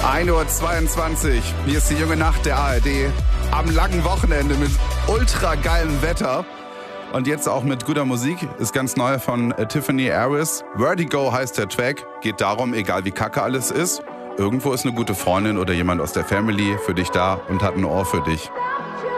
1:22 Uhr. Hier ist die junge Nacht der ARD. Am langen Wochenende mit ultra geilem Wetter. Und jetzt auch mit guter Musik. Ist ganz neu von Tiffany Harris. Vertigo heißt der Track. Geht darum, egal wie kacke alles ist, irgendwo ist eine gute Freundin oder jemand aus der Family für dich da und hat ein Ohr für dich.